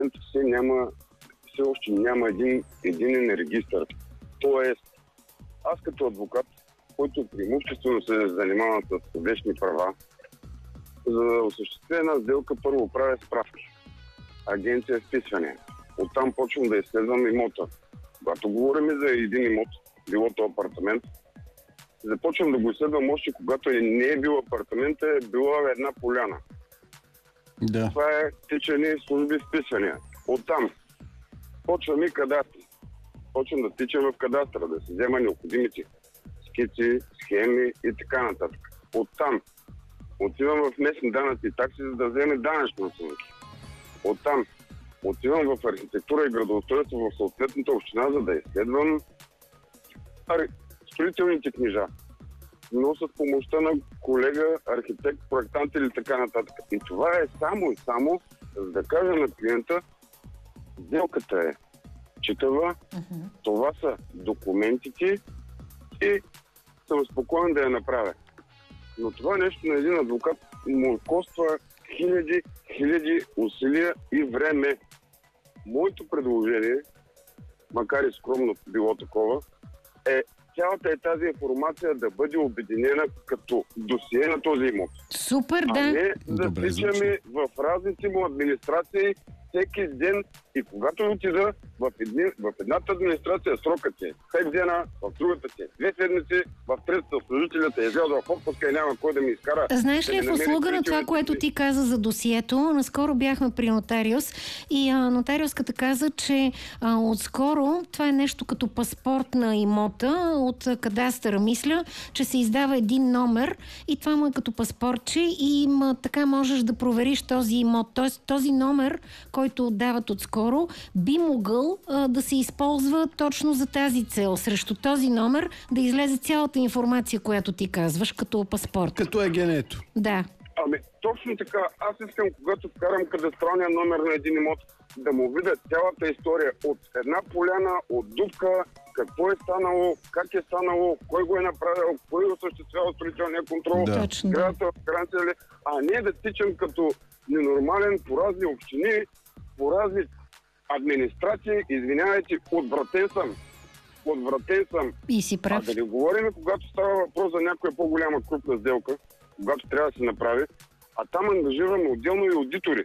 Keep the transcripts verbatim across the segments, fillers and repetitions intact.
все няма, все още няма един единен регистър. Тоест, аз като адвокат, който преимуществено се занимава с вещни права, за да осъществя една сделка, първо правя справки. Агенция вписване. Оттам почвам да изследвам имота. Когато говорим за един имот, било то апартамент, започвам да го изследвам още когато не е бил апартамент, е била една поляна. Да. Това е тичане служби вписвания. Оттам почвам и кадастри. Почвам да тичам в кадастра, да се взема необходимите скици, схеми и така нататък. Оттам отивам в местни данъци и такси, за да вземе данъчни оценки. Оттам отивам в архитектура и градоустройство в съответната община, за да изследвам строителните книжа. Но с помощта на колега, архитект, проектант или така нататък. И това е само и само, за да кажа на клиента, сделката е читава, uh-huh. това са документите и съм спокоен да я направя. Но това нещо на един адвокат му коства хиляди, хиляди усилия и време. Моето предложение, макар и скромно било такова, е цялата е тази информация да бъде обединена като досие на този имот. Супер, а да. А не да Добре, тичаме в разните му администрации всеки ден и когато отида в, едни, в едната администрация срокът е пет дена, в другата е две седмици, в третата служителят е излязъл в отпуска и няма кой да ми изкара. Знаеш да ли, в услуга на това, което ти каза за досието, наскоро бяхме при нотариус и а, нотариуската каза, че а, отскоро това е нещо като паспорт на имота от кадастъра, мисля, че се издава един номер и това му е като паспортче и ма, така можеш да провериш този имот. Тоест този номер, който дават отскоро, би могъл а, да се използва точно за тази цел. Срещу този номер да излезе цялата информация, която ти казваш, като паспорт. Като е генето. Да. Ами, точно така. Аз искам, когато вкарам кадастралния номер на един имот, да му видя цялата история от една поляна, от дупка, какво е станало, как е станало, кой го е направил, кой е осъществявал строителния контрол, да. градата, гаранция ли, а не да тичам като ненормален по разни общини, по разни администрации, извинявайте, отвратен съм. Отвратен съм. И си прав. А да не говорим, когато става въпрос за някоя по-голяма крупна сделка, когато трябва да се направи, а там ангажираме отделно и аудитори.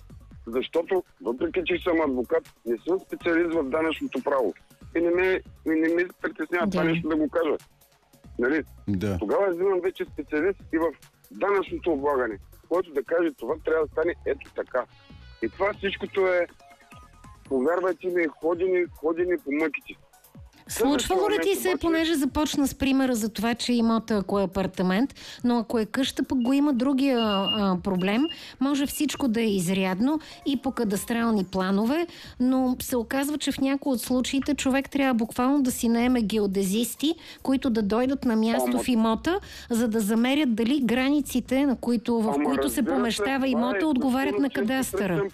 Защото, въпреки че съм адвокат, не съм специалист в данъчното право. И не ме, и не ме притеснява това нещо да го кажа. Нали? Да. Тогава взимам вече специалист и в данъчното облагане, който да каже, това трябва да стане ето така. И това всичкото е, повярвайте ми, ходени, ходени по мъките. Случвало ли ти се, понеже започна с примера за това, че имота, ако е апартамент, но ако е къща, пък го има другия а, проблем, може всичко да е изрядно и по кадастрални планове, но се оказва, че в някои от случаите човек трябва буквално да си наеме геодезисти, които да дойдат на място Ама... в имота, за да замерят дали границите, на които, в Ама, които се помещава имота, е отговарят на кадастъра.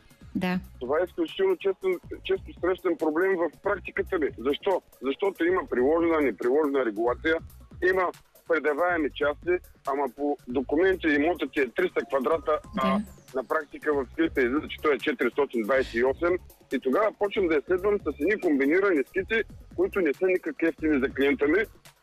Да. Това е изключително често, често срещан проблем в практиката ми. Защо? Защото има приложена, неприложена регулация, има предаваеми части, ама по документи имотът е триста квадрата, да. А на практика в скица излиза, че той е четиристотин двадесет и осем и тогава почвам да изследвам с едни комбинирани скици, които не са никак ефтини за клиента ми.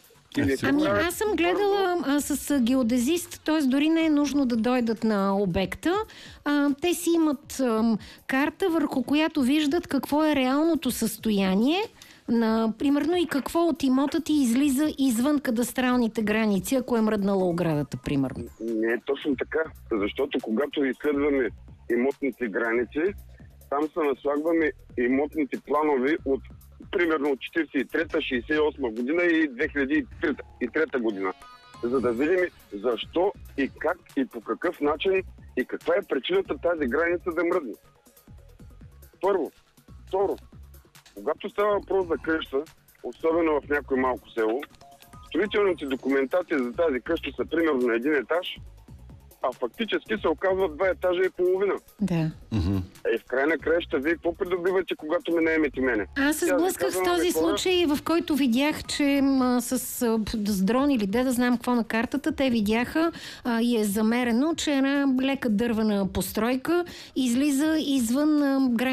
Ами аз съм гледала а, с геодезист, т.е. дори не е нужно да дойдат на обекта. А, те си имат а, карта, върху която виждат какво е реалното състояние, на, примерно и какво от имота ти излиза извън кадастралните граници, ако е мръднала оградата, примерно. Не е точно така, защото когато изследваме имотните граници, там се наслагваме имотните планове от примерно от четиридесет и трета, шейсет и осма година и две хиляди и трета година. За да видим защо и как и по какъв начин и каква е причината тази граница да мръдне. Първо. Второ. Когато става въпрос за къща, особено в някое малко село, строителните документации за тази къща са примерно на един етаж, а фактически се оказват два етажа и половина. Да. Е, в край на краища, вие какво придобивате, когато ме наемете мене? Аз се сблъсках с този случай, в който видях, че м, с, с дрон или де да знам какво на картата, те видяха а, и е замерено, че една лека дървена постройка излиза извън границата